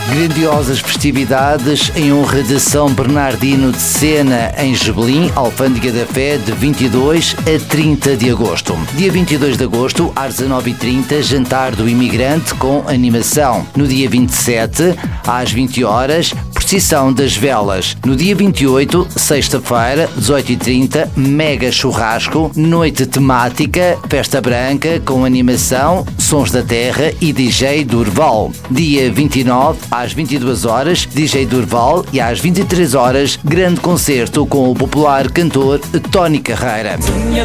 Grandiosas festividades em honra de São Bernardino de Sena, em Gebelim, Alfândega da Fé, de 22 a 30 de agosto. Dia 22 de agosto, às 19h30, jantar do imigrante com animação. No dia 27, às 20 horas, procissão das velas. No dia 28, sexta-feira, 18h30, mega churrasco, noite temática, festa branca com animação, sons da terra e DJ Durval. Dia 29, às 22 horas, DJ Durval, e às 23 horas, grande concerto com o popular cantor Tony Carreira.